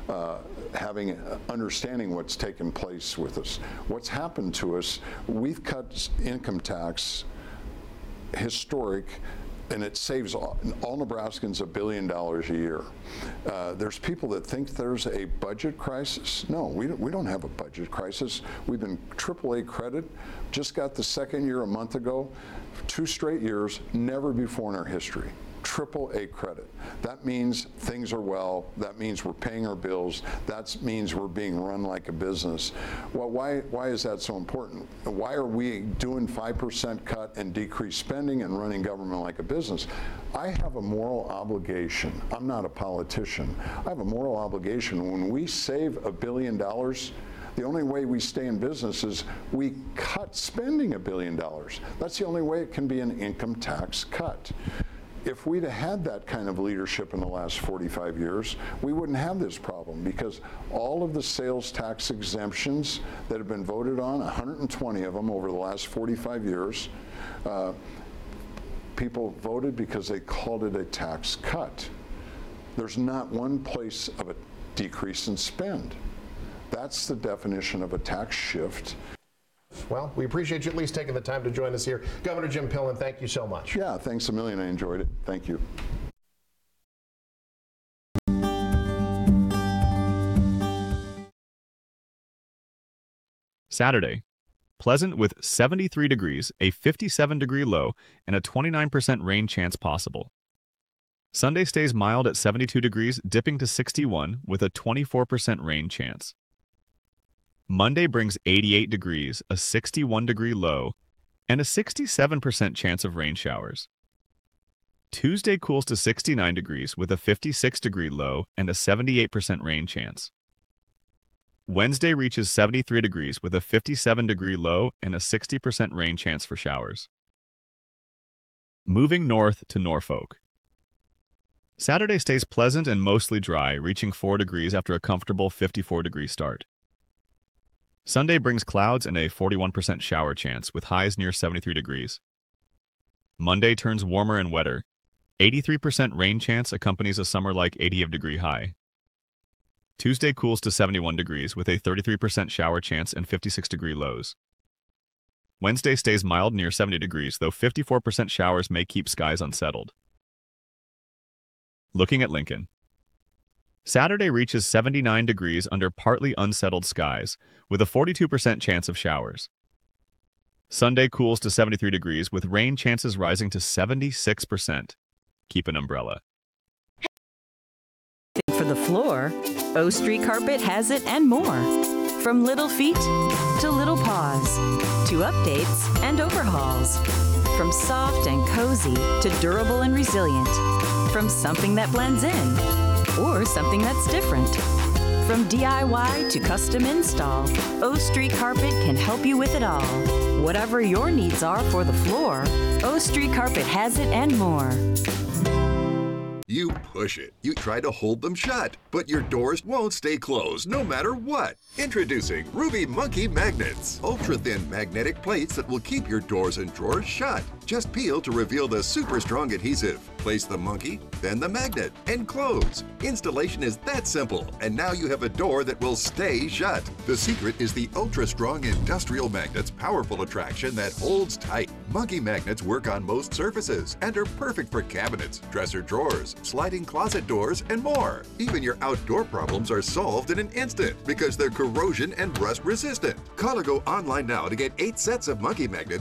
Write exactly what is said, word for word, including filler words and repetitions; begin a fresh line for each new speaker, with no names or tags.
uh, having uh, understanding what's taken place with us. What's happened to us? We've cut income tax historic, and it saves all, all Nebraskans a billion dollars a year. Uh, there's people that think there's a budget crisis. No, we don't, we don't have a budget crisis. We've been triple A credit, just got the second year a month ago, two straight years, never before in our history. Triple A credit. That means things are well. That means we're paying our bills. That means we're being run like a business. Well, why why is that so important? Why are we doing five percent cut and decreased spending and running government like a business? I have a moral obligation. I'm not a politician. I have a moral obligation. When we save a billion dollars, the only way we stay in business is we cut spending a billion dollars. That's the only way it can be an income tax cut. If we'd have had that kind of leadership in the last forty-five years, we wouldn't have this problem, because all of the sales tax exemptions that have been voted on, one hundred twenty of them over the last forty-five years, uh, people voted because they called it a tax cut. There's not one place of a decrease in spend. That's the definition of a tax shift.
Well, we appreciate you at least taking the time to join us here. Governor Jim Pillen, thank you so much.
Yeah, thanks a million. I enjoyed it. Thank you.
Saturday, pleasant with seventy-three degrees, a fifty-seven degree low, and a twenty-nine percent rain chance possible. Sunday stays mild at seventy-two degrees, dipping to sixty-one with a twenty-four percent rain chance. Monday brings eighty-eight degrees, a sixty-one degree low, and a sixty-seven percent chance of rain showers. Tuesday cools to sixty-nine degrees with a fifty-six degree low and a seventy-eight percent rain chance. Wednesday reaches seventy-three degrees with a fifty-seven degree low and a sixty percent rain chance for showers. Moving north to Norfolk. Saturday stays pleasant and mostly dry, reaching four degrees after a comfortable fifty-four degree start. Sunday brings clouds and a forty-one percent shower chance, with highs near seventy-three degrees. Monday turns warmer and wetter. eighty-three percent rain chance accompanies a summer-like eighty degree high. Tuesday cools to seventy-one degrees, with a thirty-three percent shower chance and fifty-six degree lows. Wednesday stays mild near seventy degrees, though fifty-four percent showers may keep skies unsettled. Looking at Lincoln. Saturday reaches seventy-nine degrees under partly unsettled skies, with a forty-two percent chance of showers. Sunday cools to seventy-three degrees, with rain chances rising to seventy-six percent. Keep an umbrella.
For the floor, O Street Carpet has it and more. From little feet to little paws, to updates and overhauls. From soft and cozy to durable and resilient. From something that blends in or something that's different. From D I Y to custom install, O Street Carpet can help you with it all. Whatever your needs are for the floor, O Street Carpet has it and more.
You push it. You try to hold them shut, but your doors won't stay closed no matter what. Introducing Ruby Monkey Magnets. Ultra-thin magnetic plates that will keep your doors and drawers shut. Just peel to reveal the super strong adhesive. Place the monkey, then the magnet, and close. Installation is that simple, and now you have a door that will stay shut. The secret is the ultra-strong industrial magnet's powerful attraction that holds tight. Monkey magnets work on most surfaces and are perfect for cabinets, dresser drawers, sliding closet doors, and more. Even your outdoor problems are solved in an instant because they're corrosion and rust resistant. Call or go online now to get eight sets of monkey magnets